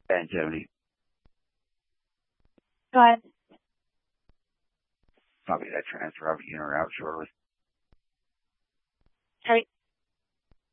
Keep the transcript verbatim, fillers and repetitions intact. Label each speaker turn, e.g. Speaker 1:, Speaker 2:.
Speaker 1: And Tony.
Speaker 2: Go ahead.
Speaker 1: Probably that transfer. I'll be in or out shortly.
Speaker 2: All right.